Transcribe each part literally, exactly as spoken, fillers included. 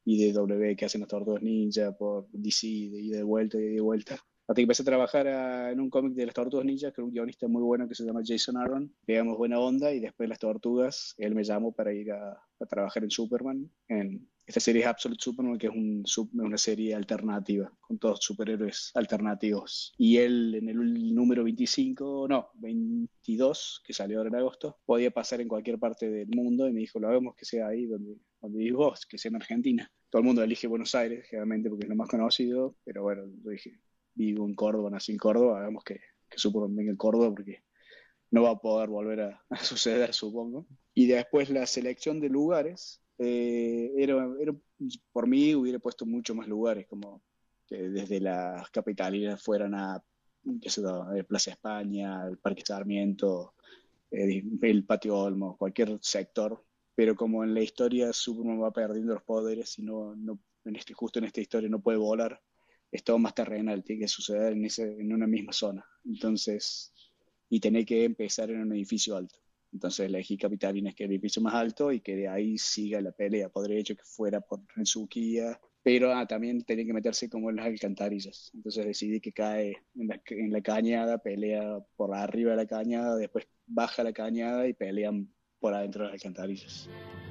y D W que hacen las Tortugas Ninja, por D C, de ida y de vuelta, de ida y de vuelta. Hasta que empecé a trabajar a- en un cómic de las Tortugas Ninja, que era un guionista muy bueno que se llama Jason Aaron. Pegamos buena onda y después las Tortugas, él me llamó para ir a, a trabajar en Superman. En, esta serie es Absolute Superman, que es un, sub- una serie alternativa, con todos superhéroes alternativos. Y él en el número veinticinco, no, veintidós, que salió ahora en agosto, podía pasar en cualquier parte del mundo y me dijo, lo hagamos que sea ahí donde, donde vivís vos, que sea en Argentina. Todo el mundo elige Buenos Aires, generalmente porque es lo más conocido, pero bueno, yo dije, vivo en Córdoba, nací en Córdoba, hagamos que, que Superman venga en Córdoba porque no va a poder volver a, a suceder, supongo. Y después la selección de lugares, eh, era, era, por mí hubiera puesto mucho más lugares, como que desde las capitalinas fueran a, qué sé yo, eh, Plaza España, el Parque Sarmiento, eh, el Patio Olmo, cualquier sector, pero como en la historia Superman va perdiendo los poderes y no, no en este, justo en esta historia no puede volar, es todo más terrenal, tiene que suceder en, ese, en una misma zona. Entonces, y tener que empezar en un edificio alto. Entonces elegí Capitalinas, que es el edificio más alto, y que de ahí siga la pelea. Podría hecho que fuera por Rensuquía, pero ah, también tenía que meterse como en las alcantarillas. Entonces decidí que cae en la, en la cañada, pelea por arriba de la cañada, después baja la cañada y pelean por adentro de las alcantarillas.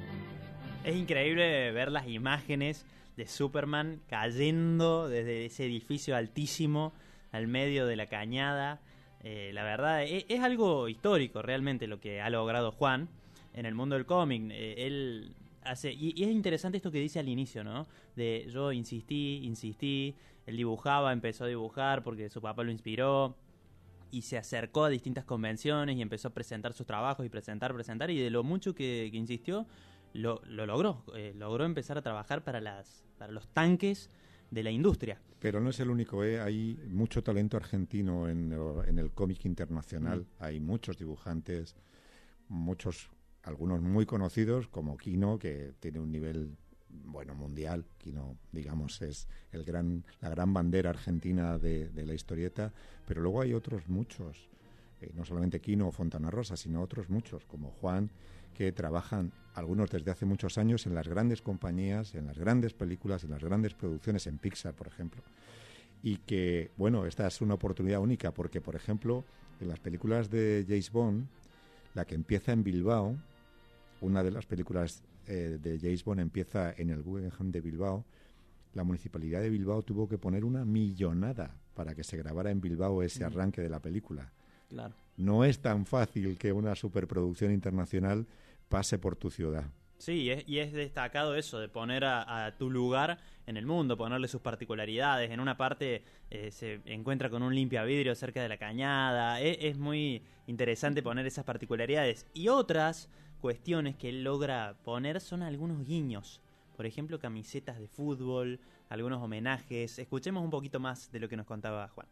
Es increíble ver las imágenes de Superman cayendo desde ese edificio altísimo al medio de la cañada. Eh, la verdad, es, es algo histórico realmente lo que ha logrado Juan en el mundo del cómic. Eh, él hace. Y, y es interesante esto que dice al inicio, ¿no? De yo insistí, insistí. Él dibujaba, empezó a dibujar porque su papá lo inspiró. Y se acercó a distintas convenciones y empezó a presentar sus trabajos y presentar, presentar. Y de lo mucho que, que insistió, lo, lo logró. Eh, logró empezar a trabajar para, las, para los tanques de la industria. Pero no es el único, ¿eh? Hay mucho talento argentino en, en el cómic internacional. Mm. Hay muchos dibujantes, muchos, algunos muy conocidos, como Kino, que tiene un nivel, bueno, mundial. Kino, digamos, es el gran, la gran bandera argentina de, de la historieta. Pero luego hay otros muchos, eh, no solamente Kino o Fontana Rosa, sino otros muchos, como Juan, que trabajan, algunos desde hace muchos años, en las grandes compañías, en las grandes películas, en las grandes producciones, en Pixar, por ejemplo. Y que, bueno, esta es una oportunidad única, porque, por ejemplo, en las películas de James Bond, la que empieza en Bilbao, una de las películas eh, de James Bond empieza en el Guggenheim de Bilbao, la Municipalidad de Bilbao tuvo que poner una millonada para que se grabara en Bilbao ese arranque de la película. Claro. No es tan fácil que una superproducción internacional pase por tu ciudad. Sí, y es, y es destacado eso, de poner a, a tu lugar en el mundo, ponerle sus particularidades. En una parte eh, se encuentra con un limpiavidrio cerca de la cañada. Es, es muy interesante poner esas particularidades. Y otras cuestiones que él logra poner son algunos guiños. Por ejemplo, camisetas de fútbol, algunos homenajes. Escuchemos un poquito más de lo que nos contaba Juan.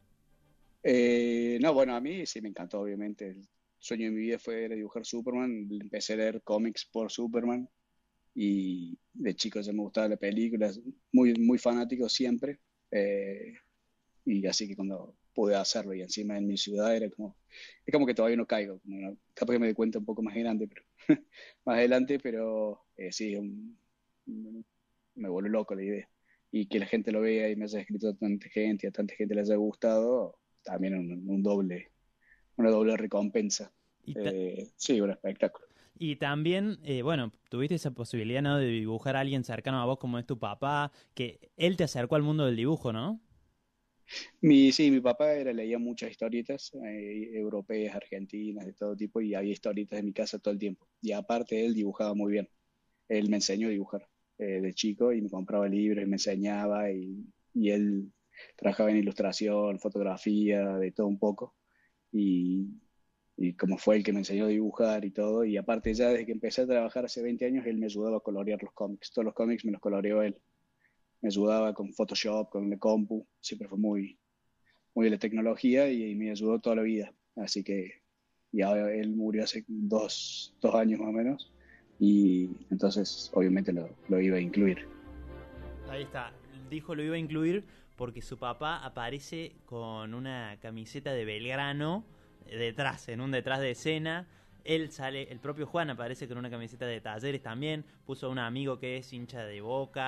Eh, no, bueno, a mí sí me encantó, obviamente. El sueño de mi vida fue dibujar Superman. Empecé a leer cómics por Superman y de chico ya me gustaba la película, muy, muy fanático siempre. Eh, y así que cuando pude hacerlo y encima en mi ciudad era como, es como que todavía no caigo. Como no- capaz que me doy cuenta un poco más grande, pero más adelante, pero eh, sí, un- me vuelve loco la idea. Y que la gente lo vea y me haya escrito a tanta gente y a tanta gente le haya gustado, también un, un doble, una doble recompensa. Y, ta- Eh, sí, un espectáculo. y también, eh, bueno, tuviste esa posibilidad, ¿no? De dibujar a alguien cercano a vos como es tu papá, que él te acercó al mundo del dibujo, ¿no? Mi, sí, mi papá era, leía muchas historietas eh, europeas, argentinas, de todo tipo, y había historietas en mi casa todo el tiempo. Y aparte, él dibujaba muy bien. Él me enseñó a dibujar eh, de chico y me compraba libros y me enseñaba, y, y él trabajaba en ilustración, fotografía, de todo un poco. Y, y como fue el que me enseñó a dibujar y todo, y aparte ya desde que empecé a trabajar hace veinte años, él me ayudaba a colorear los cómics. Todos los cómics me los coloreó él. Me ayudaba con Photoshop, con la compu, siempre fue muy, muy de la tecnología y, y me ayudó toda la vida. Así que ya él murió hace dos, dos años más o menos y entonces obviamente lo, lo iba a incluir. Ahí está, dijo lo iba a incluir porque su papá aparece con una camiseta de Belgrano detrás, en un detrás de escena. Él sale, el propio Juan aparece con una camiseta de Talleres también, puso a un amigo que es hincha de Boca.